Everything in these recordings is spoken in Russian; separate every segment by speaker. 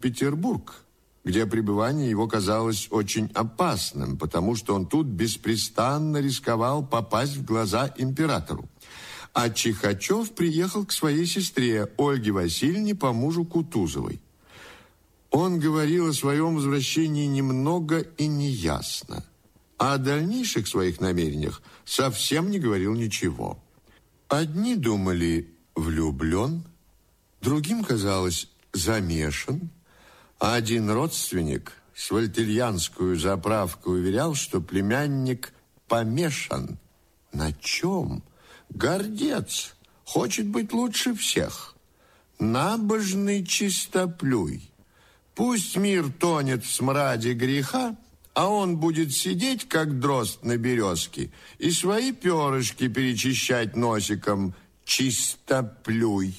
Speaker 1: Петербург, где пребывание его казалось очень опасным, потому что он тут беспрестанно рисковал попасть в глаза императору. А Чихачев приехал к своей сестре Ольге Васильевне по мужу Кутузовой. Он говорил о своем возвращении немного и неясно, а о дальнейших своих намерениях совсем не говорил ничего. Одни думали влюблен, другим казалось замешан, а один родственник с вольтерьянскую заправку уверял, что племянник помешан. На чем? Гордец, хочет быть лучше всех. Набожный чистоплюй. Пусть мир тонет в смраде греха, а он будет сидеть, как дрозд на березке, и свои перышки перечищать носиком. Чистоплюй.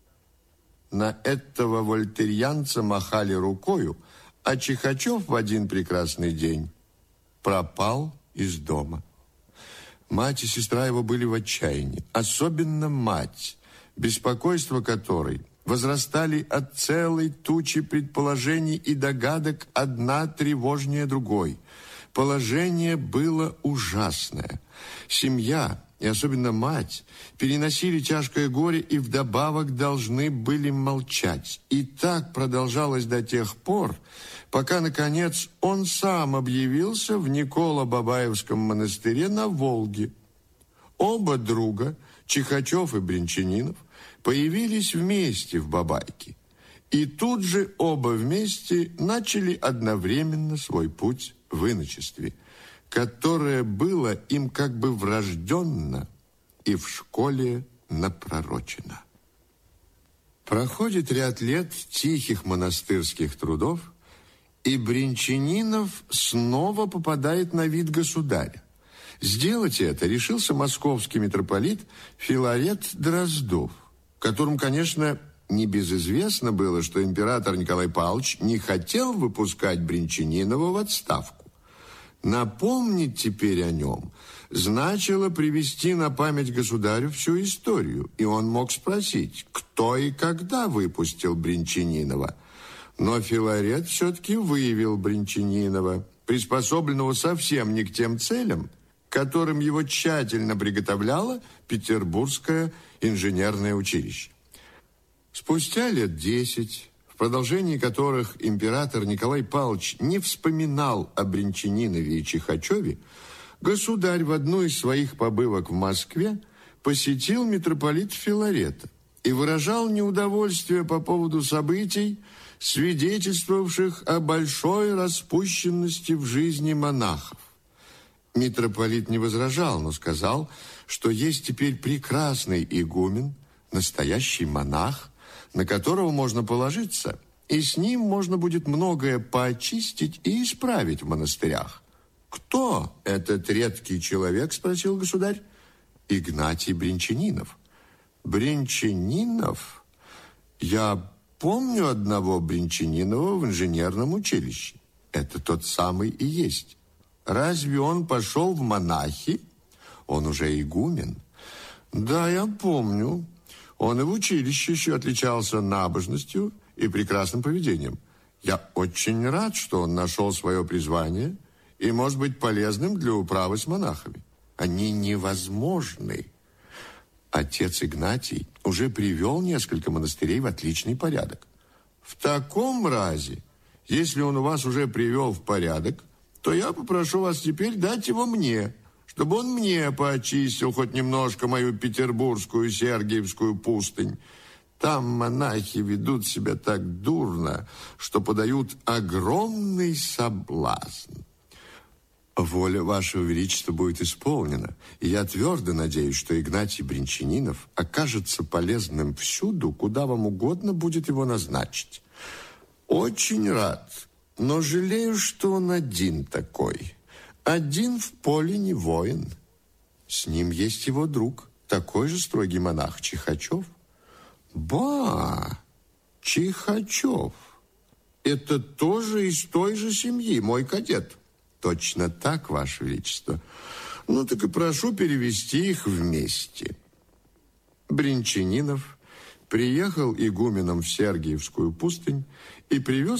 Speaker 1: На этого вольтерьянца махали рукою, а Чихачев в один прекрасный день пропал из дома. Мать и сестра его были в отчаянии, особенно мать, беспокойство которой возрастали от целой тучи предположений и догадок, одна тревожнее другой. Положение было ужасное. Семья, и особенно мать, переносили тяжкое горе и вдобавок должны были молчать. И так продолжалось до тех пор, пока, наконец, он сам объявился в Николо-Бабаевском монастыре на Волге. Оба друга, Чихачев и Бринчанинов, появились вместе в Бабайке. И тут же оба вместе начали одновременно свой путь в иночестве, которое было им как бы врожденно и в школе напророчено. Проходит ряд лет тихих монастырских трудов, и Бринчанинов снова попадает на вид государя. Сделать это решился московский митрополит Филарет Дроздов, которому, конечно, небезызвестно было, что император Николай Павлович не хотел выпускать Бринчанинова в отставку. Напомнить теперь о нем значило привести на память государю всю историю, и он мог спросить, кто и когда выпустил Бринчанинова. Но Филарет все-таки выявил Бринчанинова, приспособленного совсем не к тем целям, которым его тщательно приготовляло Петербургское инженерное училище. Спустя лет 10, в продолжении которых император Николай Павлович не вспоминал о Бринчанинове и Чихачеве, государь в одну из своих побывок в Москве посетил митрополита Филарета и выражал неудовольствие по поводу событий, свидетельствовавших о большой распущенности в жизни монахов. Митрополит не возражал, но сказал, что есть теперь прекрасный игумен, настоящий монах, на которого можно положиться, и с ним можно будет многое поочистить и исправить в монастырях. «Кто этот редкий человек?» – спросил государь. «Игнатий Бринчанинов». «Бринчанинов? Я помню одного Бринчанинова в инженерном училище. Это тот самый и есть. Разве он пошел в монахи? Он уже игумен». «Да, я помню. Он и в училище еще отличался набожностью и прекрасным поведением. Я очень рад, что он нашел свое призвание и может быть полезным для управы с монахами. Они невозможны. Отец Игнатий уже привел несколько монастырей в отличный порядок. В таком разе, если он у вас уже привел в порядок, то я попрошу вас теперь дать его мне, чтобы он мне поочистил хоть немножко мою петербургскую Сергиевскую пустынь. Там монахи ведут себя так дурно, что подают огромный соблазн». «Воля Вашего Величества будет исполнена, и я твердо надеюсь, что Игнатий Бринчанинов окажется полезным всюду, куда вам угодно будет его назначить». «Очень рад, но жалею, что он один такой. Один в поле не воин. С ним есть его друг, такой же строгий монах Чихачев». «Ба, Чихачев, это тоже из той же семьи, мой кадет». «Точно так, Ваше Величество. Ну, так и прошу перевести их вместе». Бринчанинов приехал игуменом в Сергиевскую пустынь и привез